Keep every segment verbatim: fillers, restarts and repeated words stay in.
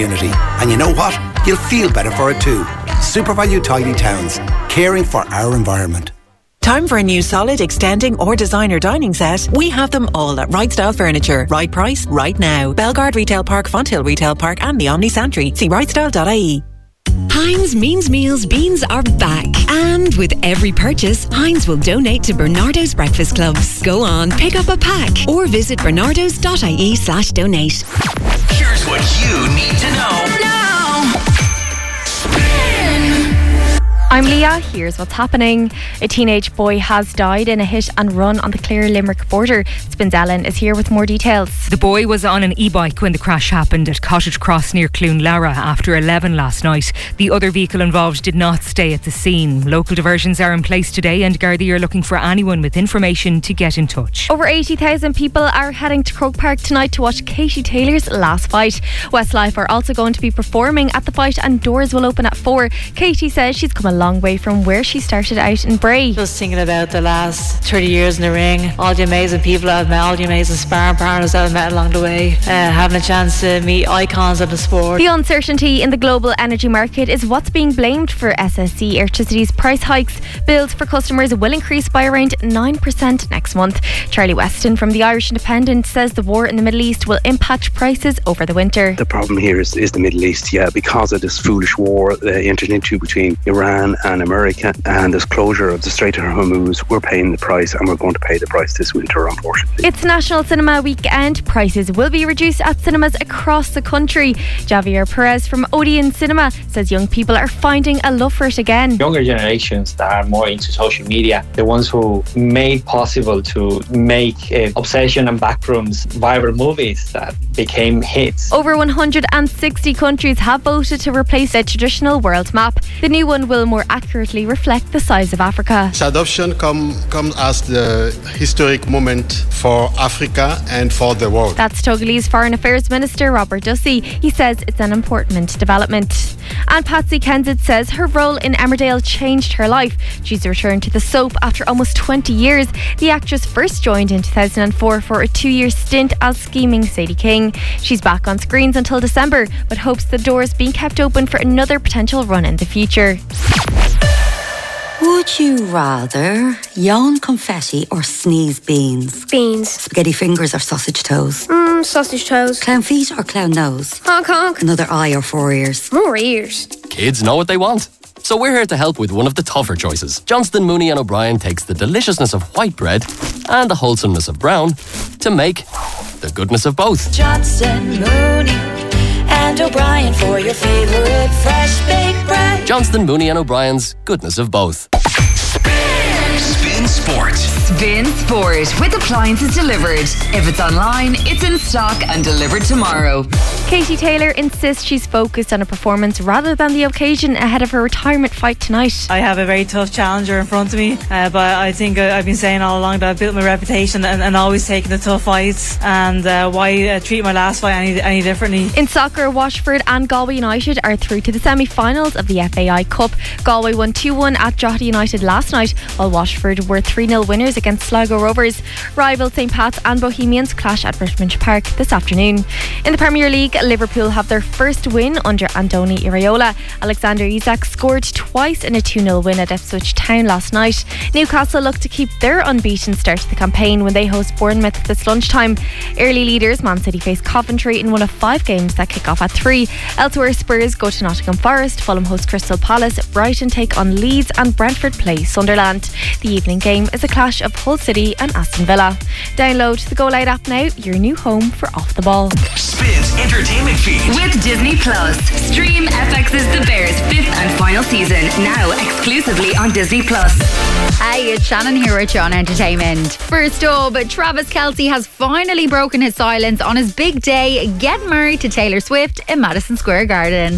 community. And you know what? You'll feel better for it too. SuperValu Tidy Towns, caring for our environment. Time for a new solid, extending or designer dining set? We have them all at Right Style Furniture. Right price, right now. Belgard Retail Park, Fonthill Retail Park and the Omni Santry. See right style dot I E. Heinz Means Meals beans are back. And with every purchase, Heinz will donate to Bernardo's Breakfast Clubs. Go on, pick up a pack or visit bernardos dot I E slash donate. Here's what you need to know now. I'm Leah, here's what's happening. A teenage boy has died in a hit and run on the Clare-Limerick border. Spins Ellen is here with more details. The boy was on an e-bike when the crash happened at Cottage Cross near Cloonlara after eleven last night. The other vehicle involved did not stay at the scene. Local diversions are in place today and Gardaí are looking for anyone with information to get in touch. Over eighty thousand people are heading to Croke Park tonight to watch Katie Taylor's last fight. Westlife are also going to be performing at the fight and doors will open at four. Katie says she's come a long way from where she started out in Bray. Just thinking about the last thirty years in the ring, all the amazing people I've met, all the amazing sparring partners I've met along the way, uh, having a chance to meet icons of the sport. The uncertainty in the global energy market is what's being blamed for S S E Electricity's price hikes. Bills for customers will increase by around nine percent next month. Charlie Weston from the Irish Independent says the war in the Middle East will impact prices over the winter. The problem here is, is the Middle East, yeah, because of this foolish war uh, entered into between Iran and America and this closure of the Strait of Hormuz. We're paying the price and we're going to pay the price this winter, unfortunately. It's National Cinema Weekend. Prices will be reduced at cinemas across the country. Javier Perez from Odeon Cinema says young people are finding a love for it again. Younger generations that are more into social media, the ones who made possible to make uh, Obsession and Backrooms viral movies that became hits. Over one hundred sixty countries have voted to replace the traditional world map. The new one will more accurately reflect the size of Africa. This adoption come, comes as the historic moment for Africa and for the world. That's Togolese Foreign Affairs Minister Robert Dussey. He says it's an important development. And Patsy Kensit says her role in Emmerdale changed her life. She's returned to the soap after almost twenty years. The actress first joined in two thousand four for a two-year stint as scheming Sadie King. She's back on screens until December, but hopes the doors being kept open for another potential run in the future. Would you rather yawn confetti or sneeze beans? Beans. Spaghetti fingers or sausage toes? Mmm, sausage toes. Clown feet or clown nose? Honk honk. Another eye or four ears? More ears. Kids know what they want. So we're here to help with one of the tougher choices. Johnston, Mooney and O'Brien takes the deliciousness of white bread and the wholesomeness of brown to make the goodness of both. Johnston, Mooney and O'Brien for your favourite fresh baked bread. Johnston, Mooney and O'Brien's goodness of both. Spin Sport. Spin Sport with appliances delivered. If it's online, it's in stock and delivered tomorrow. Katie Taylor insists she's focused on a performance rather than the occasion ahead of her retirement fight tonight. I have a very tough challenger in front of me, uh, but I think uh, I've been saying all along that I've built my reputation and, and always taking the tough fights, and uh, why uh, treat my last fight any, any differently. In soccer, Washford and Galway United are through to the semi-finals of the F A I Cup. Galway won two one at Drogheda United last night, while Washford were three nil winners against Sligo Rovers. Rival Saint Pat's and Bohemians clash at Richmond Park this afternoon. In the Premier League, Liverpool have their first win under Andoni Iraola. Alexander Isak scored twice in a two nil win at Ipswich Town last night. Newcastle look to keep their unbeaten start to the campaign when they host Bournemouth this lunchtime. Early leaders Man City face Coventry in one of five games that kick off at three. Elsewhere, Spurs go to Nottingham Forest, Fulham host Crystal Palace, Brighton take on Leeds and Brentford play Sunderland. The evening game is a clash of Hull City and Aston Villa. Download the Go Loud app now, your new home for Off the Ball. Spins entertainment feed. With Disney Plus. Stream F X's The Bears fifth and final season, now exclusively on Disney Plus. Hey, it's Shannon here at John Entertainment. First up, Travis Kelce has finally broken his silence on his big day, getting married to Taylor Swift in Madison Square Garden.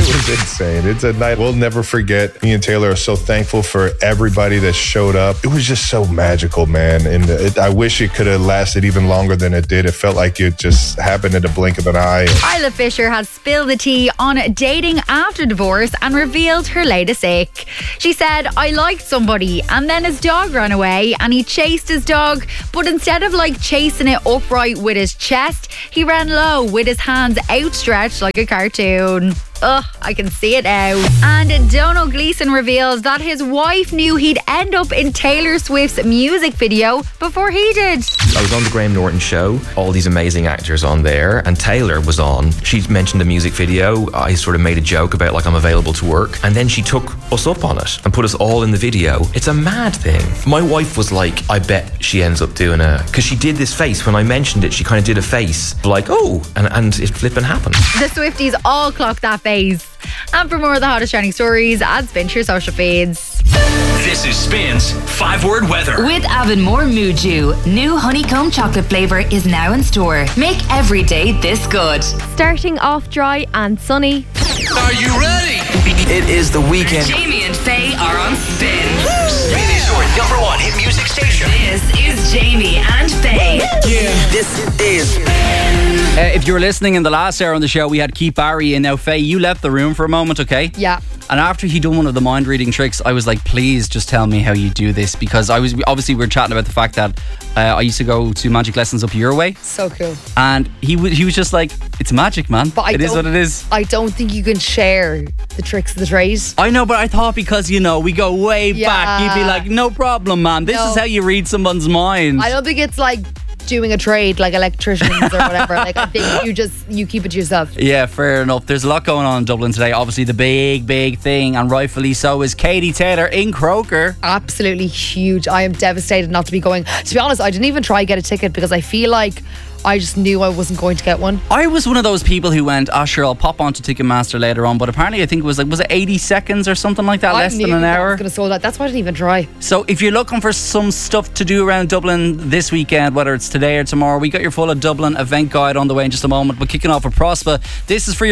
was insane. It's a night we'll never forget. Me and Taylor are so thankful for everybody that showed up. It was just so magical, man. And it, I wish it could have lasted even longer than it did. It felt like it just happened in the blink of an eye. Isla Fisher has spilled the tea on dating after divorce and revealed her latest ick. She said, I liked somebody and then his dog ran away and he chased his dog, but instead of like chasing it upright with his chest, he ran low with his hands outstretched like a cartoon. Ugh, I can see it now. And Donald Gleeson reveals that his wife knew he'd end up in Taylor Swift's music video before he did. I was on the Graham Norton show, all these amazing actors on there, and Taylor was on. She mentioned the music video. I sort of made a joke about like I'm available to work, and then she took us up on it and put us all in the video. It's a mad thing. My wife was like, I bet she ends up doing a, because she did this face when I mentioned it. She kind of did a face like, oh, and, and it flipping happened. The Swifties all clocked that face. And for more of the hottest trending stories, add Spin to your social feeds. This is Spin's five-word weather. With Avonmore Muju, new honeycomb chocolate flavour is now in store. Make every day this good. Starting off dry and sunny. Are you ready? It is the weekend. Jamie and Faye are on Spin. Spin is your number one hit music station. This is Jamie and Faye. Yeah. This is Spin. Uh, if you were listening in the last hour on the show, we had Keith Barry in. Now, Faye, you left the room for a moment, okay? Yeah. And after he done one of the mind reading tricks, I was like, please just tell me how you do this, because I was obviously we were chatting about the fact that uh, I used to go to magic lessons up your way. So cool. And he w- he was just like, it's magic, man. But I it is what it is. I don't think you can share the tricks of the trade. I know, but I thought because, you know, we go way Yeah. back, you'd be like, no problem, man. This No. is how you read someone's mind. I don't think it's like doing a trade like electricians or whatever. Like, I think you just you keep it to yourself. Yeah, fair enough. There's a lot going on in Dublin today. Obviously, the big, big thing, and rightfully so, is Katie Taylor in Croker. Absolutely huge. I am devastated not to be going. To be honest, I didn't even try to get a ticket because I feel like I just knew I wasn't going to get one. I was one of those people who went, oh sure, I'll pop onto Ticketmaster later on, but apparently I think it was like, was it eighty seconds or something like that, I less knew than an that hour? I was going to sold that. That's why I didn't even try. So if you're looking for some stuff to do around Dublin this weekend, whether it's today or tomorrow, we got your full of Dublin event guide on the way in just a moment. But kicking off with Prospa, this is for your